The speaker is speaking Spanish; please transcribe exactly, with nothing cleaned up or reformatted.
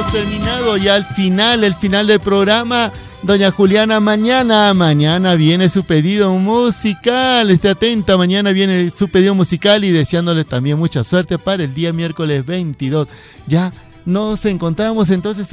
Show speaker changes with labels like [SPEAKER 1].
[SPEAKER 1] terminado ya al final, el final del programa. Doña Juliana, mañana, mañana viene su pedido musical. Esté atenta, mañana viene su pedido musical y deseándole también mucha suerte para el día miércoles veintidós. Ya nos encontramos entonces